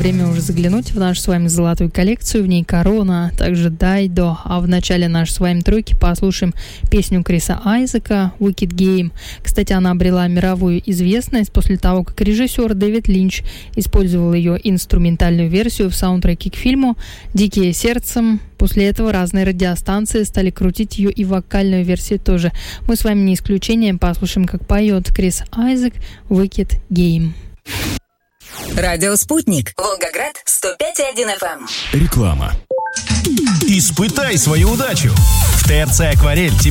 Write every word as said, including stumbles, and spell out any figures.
время уже заглянуть в нашу с вами золотую коллекцию. В ней Корона, также Дайдо. А в начале нашей с вами тройки послушаем песню Криса Айзека «Wicked Game». Кстати, она обрела мировую известность после того, как режиссер Дэвид Линч использовал ее инструментальную версию в саундтреке к фильму «Дикие сердцем». После этого разные радиостанции стали крутить ее и вокальную версию тоже. Мы с вами не исключением. Послушаем, как поет Крис Айзек «Wicked Game». Радио «Спутник». Волгоград, сто пять и один эф эм. Реклама. Испытай свою удачу. В ТРЦ «Акварель» тебе